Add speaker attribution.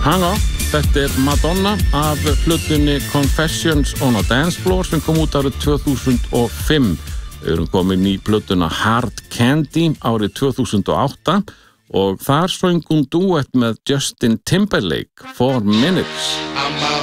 Speaker 1: Hang on, þetta Madonna af plötunni Confessions on a Dance Floor sem kom út árið 2005. Við erum komin í plötuna Hard Candy árið 2008 og þar söng hún duett með Justin Timberlake, 4 Minutes.